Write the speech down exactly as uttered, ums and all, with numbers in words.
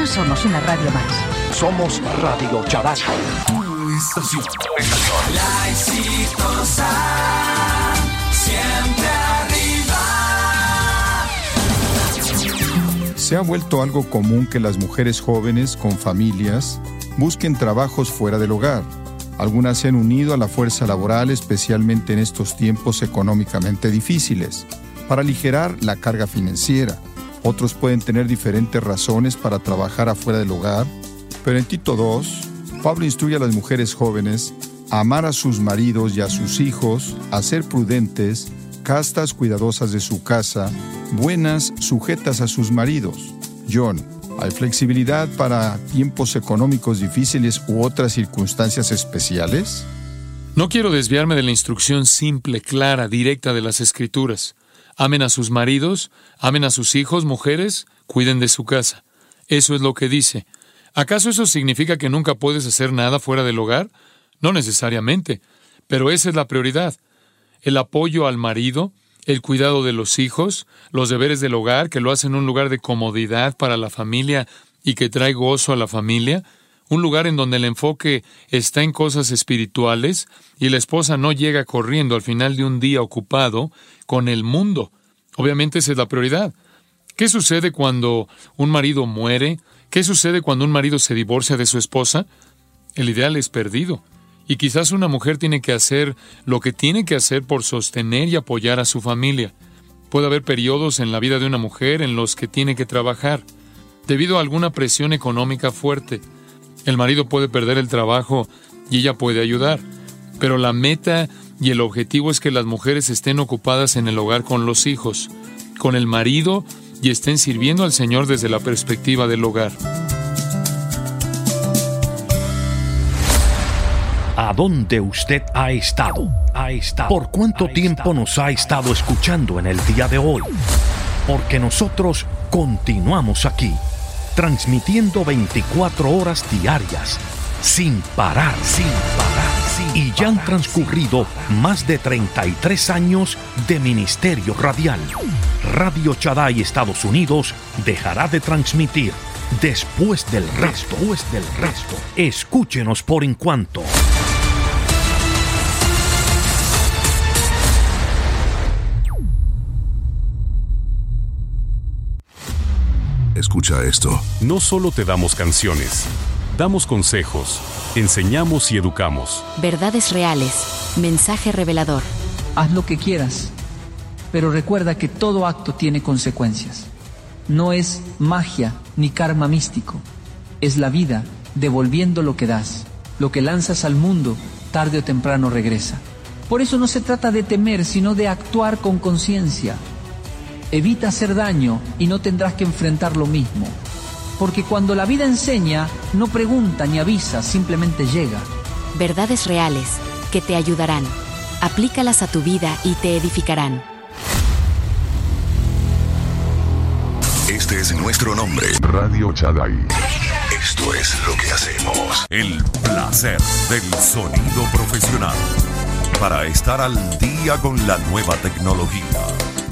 somos una radio más. Somos Radio Chaday. Tu estación. Tu estación. La exitosa, siempre arriba. Se ha vuelto algo común que las mujeres jóvenes con familias busquen trabajos fuera del hogar. Algunas se han unido a la fuerza laboral, especialmente en estos tiempos económicamente difíciles, para aligerar la carga financiera. Otros pueden tener diferentes razones para trabajar afuera del hogar, pero en Tito dos, Pablo instruye a las mujeres jóvenes a amar a sus maridos y a sus hijos, a ser prudentes, castas, cuidadosas de su casa, buenas, sujetas a sus maridos. John, ¿hay flexibilidad para tiempos económicos difíciles u otras circunstancias especiales? No quiero desviarme de la instrucción simple, clara, directa de las Escrituras. Amen a sus maridos, amen a sus hijos, mujeres, cuiden de su casa. Eso es lo que dice. ¿Acaso eso significa que nunca puedes hacer nada fuera del hogar? No necesariamente, pero esa es la prioridad. El apoyo al marido, el cuidado de los hijos, los deberes del hogar, que lo hacen un lugar de comodidad para la familia y que trae gozo a la familia, un lugar en donde el enfoque está en cosas espirituales y la esposa no llega corriendo al final de un día ocupado con el mundo. Obviamente esa es la prioridad. ¿Qué sucede cuando un marido muere? ¿Qué sucede cuando un marido se divorcia de su esposa? El ideal es perdido. Y quizás una mujer tiene que hacer lo que tiene que hacer por sostener y apoyar a su familia. Puede haber periodos en la vida de una mujer en los que tiene que trabajar, debido a alguna presión económica fuerte. El marido puede perder el trabajo y ella puede ayudar. Pero la meta y el objetivo es que las mujeres estén ocupadas en el hogar con los hijos, con el marido y estén sirviendo al Señor desde la perspectiva del hogar. ¿A dónde usted ha estado? ¿Ha estado? ¿Por cuánto ha tiempo estado, nos ha estado escuchando en el día de hoy? Porque nosotros continuamos aquí, transmitiendo veinticuatro horas diarias, sin parar, sin parar, sin y ya han transcurrido más de treinta y tres años de ministerio radial. Radio Chaday Estados Unidos dejará de transmitir después del resto, después del resto. Escúchenos por en cuanto. Escucha esto. No solo te damos canciones, damos consejos, enseñamos y educamos. Verdades reales, mensaje revelador. Haz lo que quieras, pero recuerda que todo acto tiene consecuencias. No es magia ni karma místico, es la vida devolviendo lo que das. Lo que lanzas al mundo, tarde o temprano regresa. Por eso no se trata de temer, sino de actuar con conciencia. Evita hacer daño y no tendrás que enfrentar lo mismo. Porque cuando la vida enseña, no pregunta ni avisa, simplemente llega. Verdades reales que te ayudarán. Aplícalas a tu vida y te edificarán. Este es nuestro nombre. Radio Chaday. Esto es lo que hacemos. El placer del sonido profesional. Para estar al día con la nueva tecnología.